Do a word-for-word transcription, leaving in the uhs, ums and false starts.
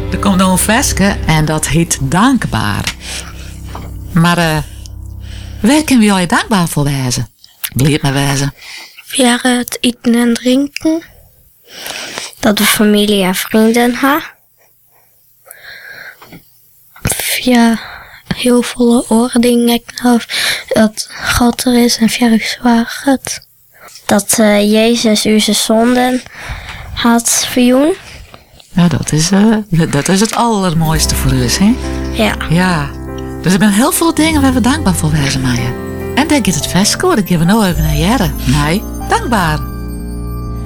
Er komt nog een versje en dat heet Dankbaar. Maar uh, waar kunnen we jou dankbaar voor wezen? Blijf maar wezen. Via het eten en drinken. Dat we familie en vrienden hebben. Via heel veel oren dingen. Dat God er is en via uw zwaard. Dat uh, Jezus onze zonden had verjoen. Ja, dat is, uh, dat is het allermooiste voor ons, hè? Ja. Ja. Dus er zijn heel veel dingen waar we dankbaar voor wezen, Maya. En denk je het versje, dat geven we nou even naar jaren. Nee, dankbaar.